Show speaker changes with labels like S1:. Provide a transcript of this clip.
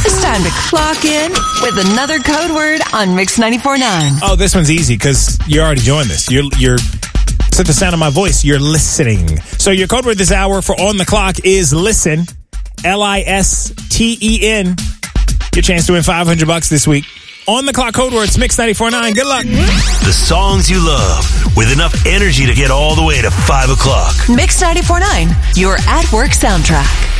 S1: It's time to clock in with another code word on Mix 94.9.
S2: Oh, this one's easy because you already joined this. You're to the sound of my voice, you're listening. So your code word this hour for On the Clock is listen. LISTEN. Your chance to win $500 this week. On the Clock code words, Mix 94.9. Good luck.
S3: The songs you love with enough energy to get all the way to 5 o'clock.
S1: Mix 94.9, your at work soundtrack.